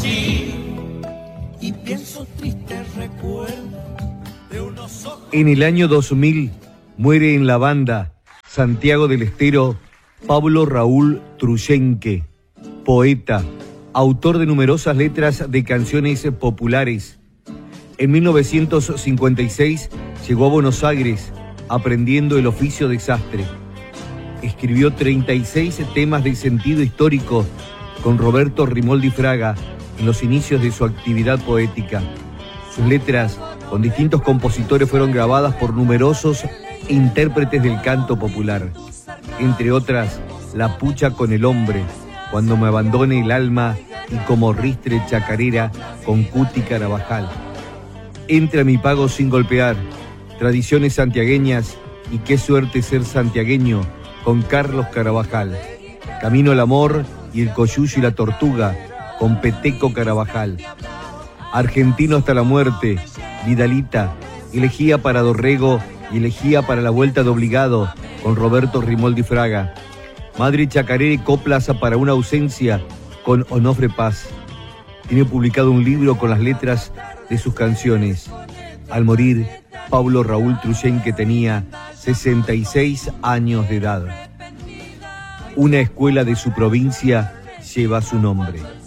conocí y pienso tristes recuerdos de unos ojos. En el año 2000 muere en la banda Santiago del Estero Pablo Raúl Truyenque, poeta, autor de numerosas letras de canciones populares. En 1956 llegó a Buenos Aires aprendiendo el oficio de sastre. Escribió 36 temas de sentido histórico con Roberto Rimoldi Fraga en los inicios de su actividad poética. Sus letras con distintos compositores fueron grabadas por numerosos intérpretes del canto popular, entre otras La Pucha con el Hombre, Cuando me abandone el alma y Como ristre chacarera con Cuti Carabajal. Entra mi pago sin golpear, Tradiciones santiagueñas y Qué suerte ser santiagueño con Carlos Carabajal. Camino al amor y El coyuyo y la tortuga con Peteco Carabajal. Argentino hasta la muerte, Vidalita, Elegía para Dorrego y Elegía para la vuelta de obligado con Roberto Rimoldi Fraga. Madre chacarera y coplas para una ausencia con Onofre Paz. Tiene publicado un libro con las letras de sus canciones. Al morir, Pablo Raúl Truyenque tenía 66 años de edad. Una escuela de su provincia lleva su nombre.